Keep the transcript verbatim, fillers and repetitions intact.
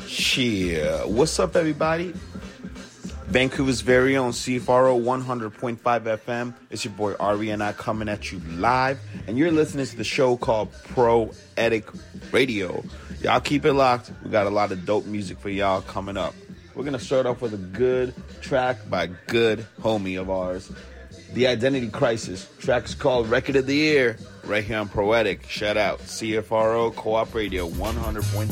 Yeah, what's up, everybody? Vancouver's very own C F R O one hundred point five F M. It's your boy Ari and I coming at you live, and you're listening to the show called Proetic Radio. Y'all keep it locked. We got a lot of dope music for y'all coming up. We're gonna start off with a good track by a good homie of ours, The Identity Crisis. Track's called Record of the Year, right here on Proetic. Shout out C F R O Co-op Radio one hundred point five.